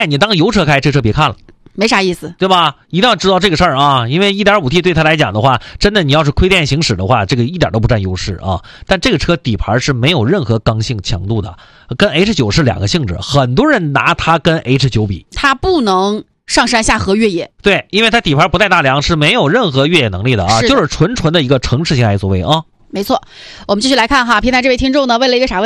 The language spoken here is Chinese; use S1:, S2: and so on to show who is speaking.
S1: 你当油车开，这车别看了。
S2: 没啥意思，
S1: 对吧？一定要知道这个事儿啊，因为 1.5T 对他来讲的话，真的你要是亏电行驶的话，这个一点都不占优势啊。但这个车底盘是没有任何刚性强度的，跟 H9 是两个性质。很多人拿它跟 H9 比，
S2: 它不能上山下河越野。
S1: 对，因为它底盘不带大梁，是没有任何越野能力的啊，就是纯的一个城市型 SUV 啊。
S2: 没错，我们继续来看哈，平台这位听众呢问了一个啥问题。